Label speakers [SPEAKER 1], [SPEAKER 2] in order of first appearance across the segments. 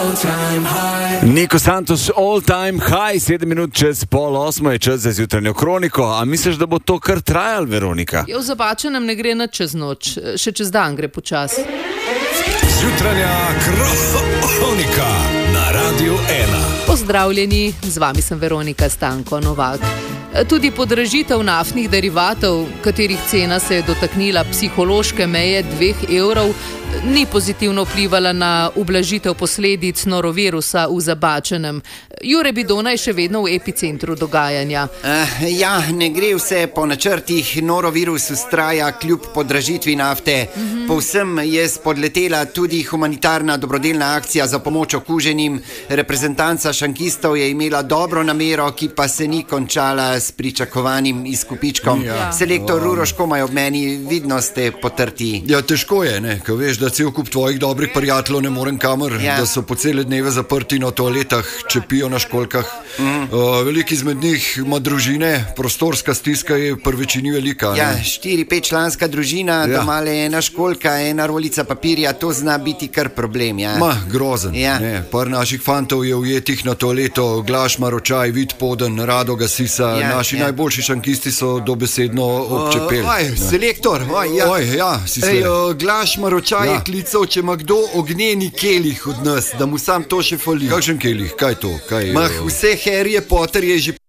[SPEAKER 1] Niko Santos, all time high, 7 minut čez 7:30 je čas za zjutranjo kroniko. A misliš, da bo to kar trajalo, Veronika?
[SPEAKER 2] V Zabačenem ne gre nič čez noč, še čez dan gre počasi.
[SPEAKER 3] Zjutranja kronika na Radiu 1.
[SPEAKER 2] Pozdravljeni, z vami sem Veronika Stanko Novak. Tudi podražitev naftnih derivatov, katerih cena se je dotaknila psihološke meje 2 evrov, ni pozitivno vplivala na ublažitev posledic norovirusa v Zabačenem. Jure Bidona je še vedno v epicentru dogajanja.
[SPEAKER 4] Ne gre vse po načrtih, norovirus vztraja kljub podražitvi nafte. Povsem je spodletela tudi humanitarna dobrodelna akcija za pomoč okuženim. Reprezentanca šankistov je imela dobro namero, ki pa se ni končala s pričakovanim izkupičkom. Selektor Uroš Komaj ob meni, vidno ste potrti.
[SPEAKER 5] Ja, težko je, ne, ko veš, da cel kup tvojih dobrih prijateljev ne morem kamor, da so po cele dneve zaprti na toaletah, čepijo na školjkah. Veliki izmed njih ima družine, prostorska stiska je pri večini velika.
[SPEAKER 4] 4-5 članska družina, doma le ena školjka, ena rolica papirja, to zna biti kar problem.
[SPEAKER 5] Grozen. Par naših fantov je ujetih na toaleto, Glaš Maročaj, Vid Poden, Rado Gasisa, naši najboljši šankisti so dobesedno občepeli.
[SPEAKER 4] Selektor,
[SPEAKER 5] si se.
[SPEAKER 4] Glaš Maročaj je klical, če ima kdo ognjeni kelih od nas, da mu sam to še fali.
[SPEAKER 5] Kakšen kelih? Kaj to?
[SPEAKER 4] Vse Harryje Potter je že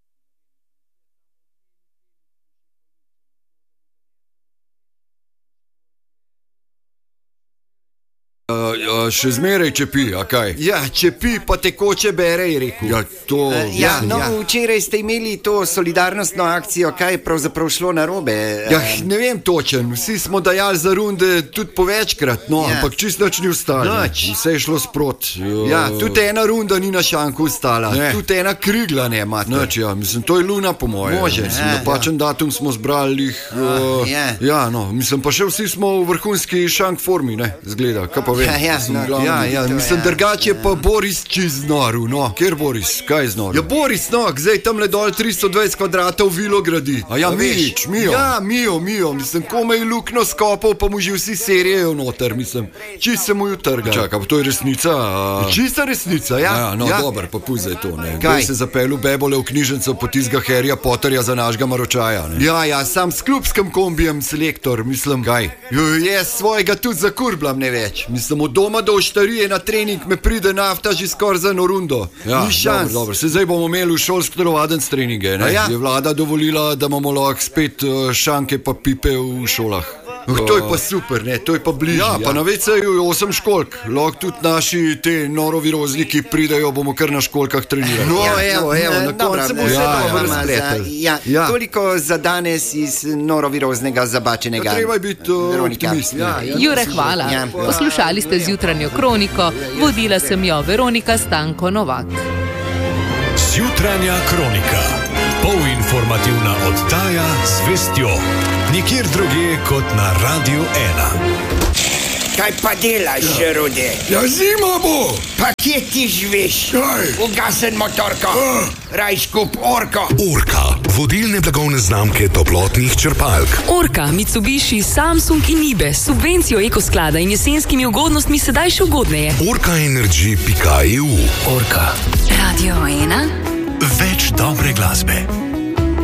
[SPEAKER 5] še zmeraj čepi, a kaj?
[SPEAKER 4] Čepi, pa tekoče bere, je rekel. Včeraj ste imeli to solidarnostno akcijo, kaj je pravzaprav šlo narobe?
[SPEAKER 5] Ne vem točen, vsi smo dajali za runde tudi po večkrat, ampak čisto nič ni ostalo. Vse je šlo sprot.
[SPEAKER 4] Tudi ena runda ni na šanku ostala, tudi ena krigla ne imate.
[SPEAKER 5] Mislim, to je luna po moje. Napačen datum smo zbrali jih. Mislim, pa še vsi smo v vrhunski šank formi, ne, zgleda, kaj pa vem.
[SPEAKER 4] Mislim, drugače pa Boris čez noru,
[SPEAKER 5] Kjer Boris? Kaj je z noru?
[SPEAKER 4] Boris, zdaj tam le dol 320 kvadratov vilo gradi. Mijo. Mislim, komaj lukno skopal, pa mu že vsi serijejo noter, mislim. Čist se mu ju trga.
[SPEAKER 5] Čakaj, pa to je resnica?
[SPEAKER 4] Čista resnica,
[SPEAKER 5] Dober, pa puj zdaj to, ne. Kaj se zapelu bebole v knjižnico po tizga Harryja Potterja za našega Maročaja, ne.
[SPEAKER 4] Sam s klubskim kombijem, selektor, mislim.
[SPEAKER 5] Kaj?
[SPEAKER 4] Jaz svojega tudi zakurblam ne več. Mislim, od doma do oštarije na trening me pride nafta že skoraj za eno rundo. Ni šans.
[SPEAKER 5] Dobro. Zdaj bomo imeli v šolski telovadence treninge, ne? Je vlada dovolila, da imamo lahko spet šanke pa pipe v šolah.
[SPEAKER 4] To je pa super, ne, to je pa bližje.
[SPEAKER 5] Pa na WC-ju je 8 školjk. Lahko tudi naši te norovirozniki pridejo, bomo kar na školjkah trenirali.
[SPEAKER 4] Na koncu bo vse dobro razpletel. Toliko za danes iz noroviroznega Zabačenega.
[SPEAKER 5] Treba je biti optimist.
[SPEAKER 2] Jure, hvala. Poslušali ste zjutranjo kroniko, vodila sem jo Veronika Stanko Novak.
[SPEAKER 3] Zjutranja kronika. Polinformativna oddaja z vestjo. Nikjer drugje kot na Radiu 1.
[SPEAKER 6] Kaj pa delaš, Rude?
[SPEAKER 5] Zima bo!
[SPEAKER 6] Pa kje ti živiš? Ugasen motorko. Raj skup Orko.
[SPEAKER 3] Orka, vodilne blagovne znamke toplotnih črpalk.
[SPEAKER 7] Orka, Mitsubishi, Samsung in Nibe, subvencijo ekosklada in jesenskimi ugodnostmi sedaj še ugodneje.
[SPEAKER 3] Orkaenergy.eu.
[SPEAKER 7] Orka.
[SPEAKER 8] Radio 1.
[SPEAKER 3] Več dobre glasbe.